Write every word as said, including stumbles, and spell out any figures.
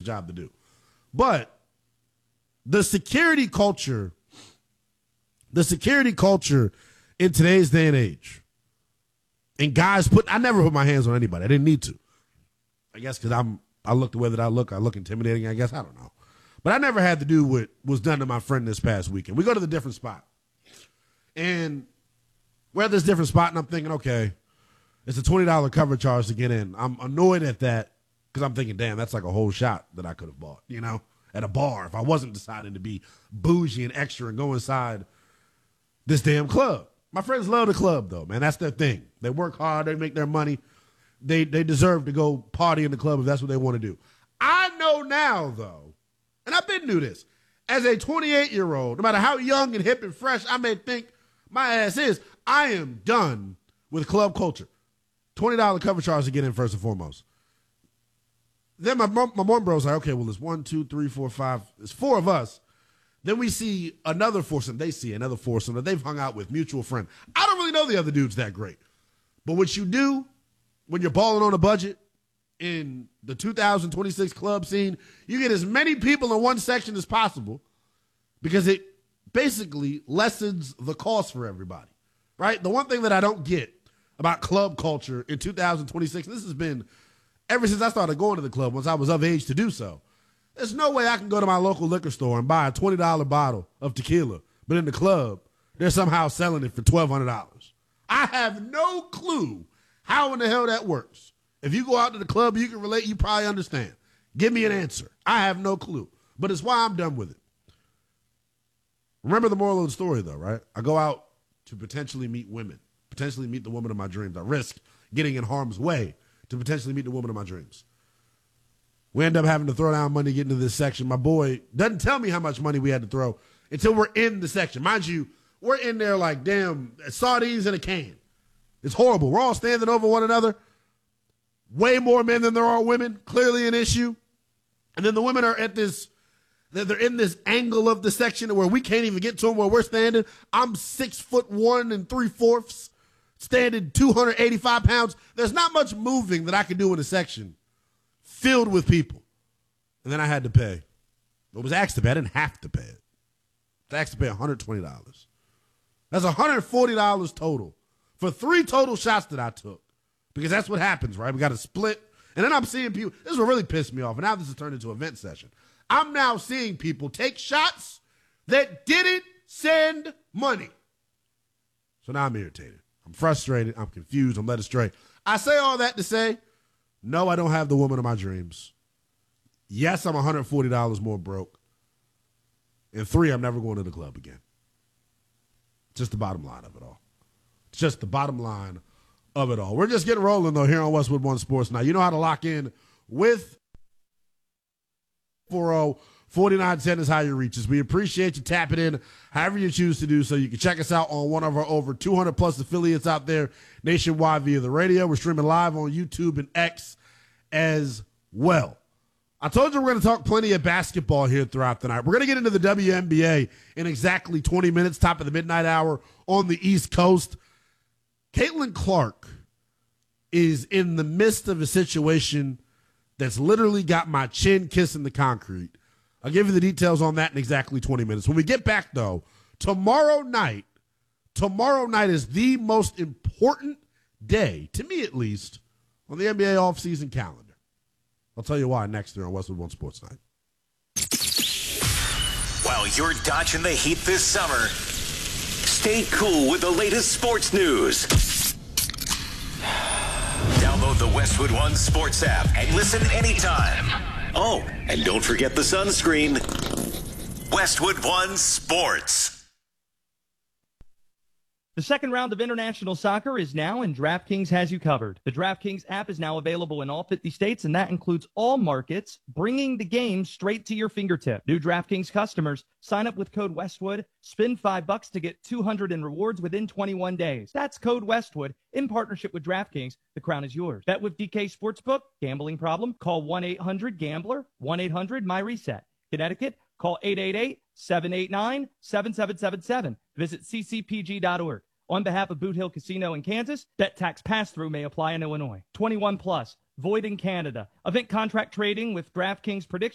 job to do. But the security culture, the security culture in today's day and age, and guys put, I never put my hands on anybody. I didn't need to. I guess because I'm, I look the way that I look. I look intimidating, I guess. I don't know. But I never had to do what was done to my friend this past weekend. We go to the different spot. And we're at this different spot, and I'm thinking, okay, it's a twenty dollars cover charge to get in. I'm annoyed at that because I'm thinking, damn, that's like a whole shot that I could have bought, you know, at a bar if I wasn't deciding to be bougie and extra and go inside this damn club. My friends love the club, though, man. That's their thing. They work hard. They make their money. They they deserve to go party in the club if that's what they want to do. I know now, though, and I've been through this, as a twenty-eight-year-old, no matter how young and hip and fresh I may think my ass is, I am done with club culture. twenty dollars cover charge to get in first and foremost. Then my, my mom bro's like, okay, well, it's one, two, three, four, five. It's four of us. Then we see another foursome. They see another foursome that they've hung out with, mutual friend. I don't really know the other dudes that great. But what you do when you're balling on a budget in the two thousand twenty-six club scene, you get as many people in one section as possible because it basically lessens the cost for everybody, right? The one thing that I don't get about club culture in two thousand twenty-six, and this has been ever since I started going to the club, once I was of age to do so, there's no way I can go to my local liquor store and buy a twenty dollars bottle of tequila, but in the club, they're somehow selling it for twelve hundred dollars. I have no clue how in the hell that works. If you go out to the club, you can relate, you probably understand. Give me an answer. I have no clue, but it's why I'm done with it. Remember the moral of the story, though, right? I go out to potentially meet women, potentially meet the woman of my dreams. I risk getting in harm's way to potentially meet the woman of my dreams. We end up having to throw down money to get into this section. My boy doesn't tell me how much money we had to throw until we're in the section. Mind you, we're in there like, damn, sardines in a can. It's horrible. We're all standing over one another. Way more men than there are women. Clearly an issue. And then the women are at this, they're in this angle of the section where we can't even get to them where we're standing. I'm six foot one and three fourths, standing two hundred eighty-five pounds. There's not much moving that I can do in a section filled with people. And then I had to pay. I was asked to pay. I didn't have to pay it. I was asked to pay one hundred twenty dollars. That's one hundred forty dollars total for three total shots that I took. Because that's what happens, right? We got to split. And then I'm seeing people. This is what really pissed me off. And now this has turned into an event session. I'm now seeing people take shots that didn't send money. So now I'm irritated. I'm frustrated. I'm confused. I'm led astray. I say all that to say, no, I don't have the woman of my dreams. Yes, I'm one hundred forty dollars more broke. And three, I'm never going to the club again. It's just the bottom line of it all. It's just the bottom line of it all. We're just getting rolling, though, here on Westwood One Sports. Now, you know how to lock in with four oh, forty-nine ten is how you reach us. We appreciate you tapping in however you choose to do so. You can check us out on one of our over two hundred plus affiliates out there nationwide via the radio. We're streaming live on YouTube and X as well. I told you we're going to talk plenty of basketball here throughout the night. We're going to get into the W N B A in exactly twenty minutes, top of the midnight hour on the East Coast. Caitlin Clark is in the midst of a situation that's literally got my chin kissing the concrete. I'll give you the details on that in exactly twenty minutes. When we get back, though, tomorrow night, tomorrow night is the most important day, to me at least, on the N B A offseason calendar. I'll tell you why next year on Westwood One Sports Night. While you're dodging the heat this summer, stay cool with the latest sports news. Download the Westwood One Sports app and listen anytime. Oh, and don't forget the sunscreen. Westwood One Sports. The second round of international soccer is now, and DraftKings has you covered. The DraftKings app is now available in all fifty states, and that includes all markets, bringing the game straight to your fingertip. New DraftKings customers, sign up with code Westwood, spend five bucks to get two hundred in rewards within twenty-one days. That's code Westwood in partnership with DraftKings. The crown is yours. Bet with D K Sportsbook. Gambling problem? Call one eight hundred gambler, one eight hundred my reset. Connecticut, call eight eight eight, seven eight nine, seven seven seven seven. Visit c c p g dot org. On behalf of Boot Hill Casino in Kansas, bet tax pass-through may apply in Illinois. twenty-one plus, void in Canada. Event contract trading with DraftKings prediction.